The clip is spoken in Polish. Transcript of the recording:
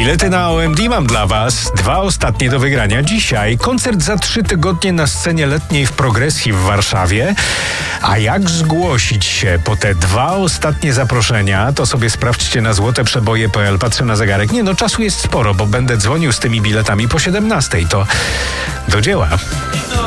Bilety na OMD mam dla Was. 2 ostatnie do wygrania dzisiaj. Koncert za 3 tygodnie na scenie letniej w Progresji w Warszawie. A jak zgłosić się po te 2 ostatnie zaproszenia, to sobie sprawdźcie na złoteprzeboje.pl. Patrzę na zegarek. Czasu jest sporo, bo będę dzwonił z tymi biletami po 17. To do dzieła.